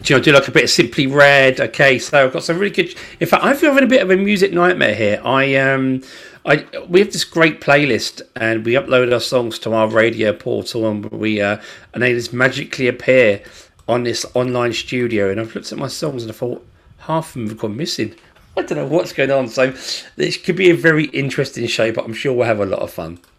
do like a bit of Simply Red. Okay, so I've got some really good. In fact, I've having a bit of a music nightmare here. We have this great playlist, and we upload our songs to our radio portal, and they just magically appear on this online studio. And I've looked at my songs, and I thought half of them have gone missing. I don't know what's going on. So this could be a very interesting show, but I'm sure we'll have a lot of fun.